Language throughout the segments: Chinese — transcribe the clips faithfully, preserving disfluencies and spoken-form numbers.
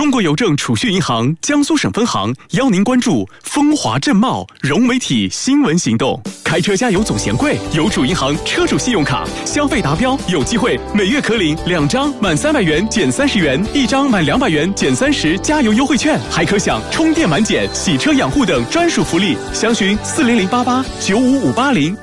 中国邮政储蓄银行江苏省分行邀您关注风华正茂融媒体新闻行动。开车加油总嫌贵，邮储银行车主信用卡消费达标有机会每月可领两张满三百元减三十元，一张满两百元减三十加油优惠券，还可享充电满减、洗车养护等专属福利。详询四零零八八九五五八零。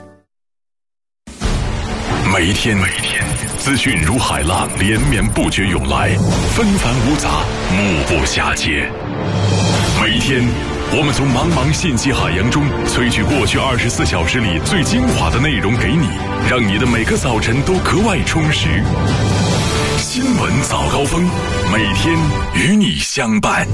每一天，每一天，资讯如海浪连绵不绝涌来，纷繁芜杂，目不暇接。每一天，我们从茫茫信息海洋中萃取过去二十四小时里最精华的内容给你，让你的每个早晨都格外充实。新闻早高峰，每天与你相伴。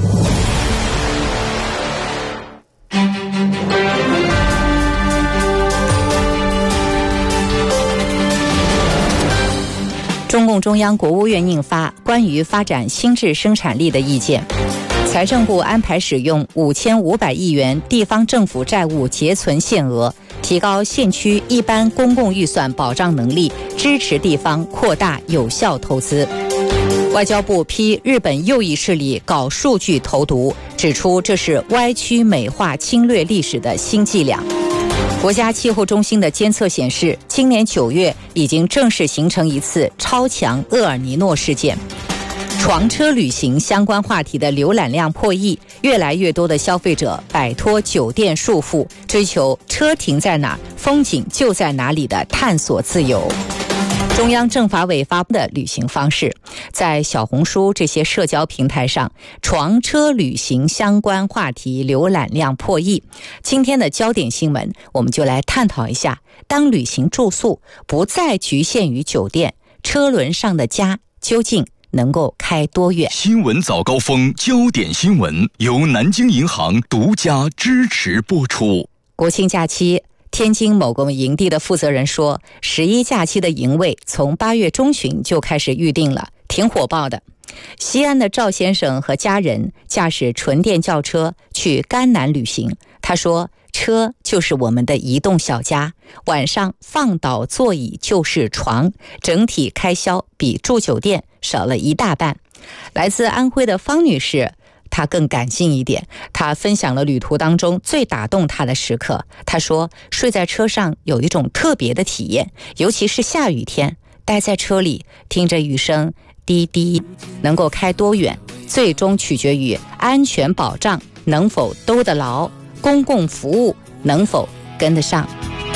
中共中央、国务院印发关于发展新质生产力的意见，财政部安排使用五千五百亿元地方政府债务结存限额，提高县区一般公共预算保障能力，支持地方扩大有效投资。外交部批日本右翼势力搞数据投毒，指出这是歪曲美化侵略历史的新伎俩。国家气候中心的监测显示，今年九月已经正式形成一次超强厄尔尼诺事件。床车旅行相关话题的浏览量破亿，越来越多的消费者摆脱酒店束缚，追求车停在哪，风景就在哪里的探索自由。中央政法委发布的旅行方式，在小红书这些社交平台上，床车旅行相关话题浏览量破亿。今天的焦点新闻，我们就来探讨一下，当旅行住宿不再局限于酒店，车轮上的家究竟能够开多远？ 新闻早高峰焦点新闻由南京银行独家支持播出。 国庆假期，天津某个营地的负责人说，十一假期的营位从八月中旬就开始预定了，挺火爆的。西安的赵先生和家人驾驶纯电轿车去甘南旅行，他说，车就是我们的移动小家，晚上放倒座椅就是床，整体开销比住酒店少了一大半。来自安徽的方女士，她更感性一点，她分享了旅途当中最打动她的时刻。她说，睡在车上有一种特别的体验，尤其是下雨天，待在车里听着雨声滴滴，能够开多远，最终取决于安全保障能否兜得牢，公共服务能否跟得上。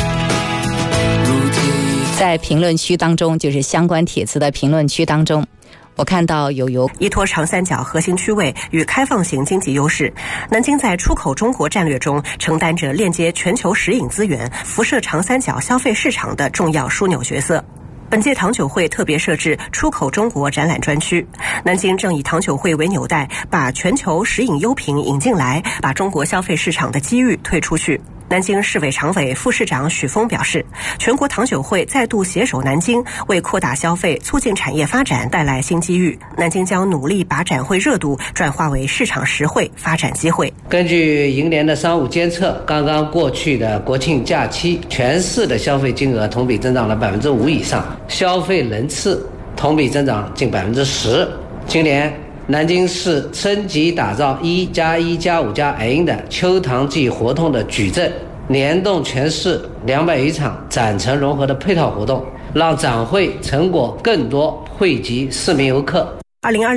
在评论区当中，就是相关帖子的评论区当中，我看到有有依托长三角核心区位与开放型经济优势，南京在出口中国战略中承担着链接全球食饮资源、辐射长三角消费市场的重要枢纽角色。本届糖酒会特别设置出口中国展览专区，南京正以糖酒会为纽带，把全球食饮优品引进来，把中国消费市场的机遇推出去。南京市委常委、副市长许峰表示，全国糖酒会再度携手南京，为扩大消费、促进产业发展带来新机遇。南京将努力把展会热度转化为市场实惠发展机会。 根据银联的商务监测，刚刚过去的国庆假期，全市的消费金额同比增长了百分之五以上，消费人次同比增长近百分之十。今年南京市升级打造一加一加五加 N 的秋糖季活动的矩阵，联动全市两百余场展陈融合的配套活动，让展会成果更多惠及市民游客。 二零二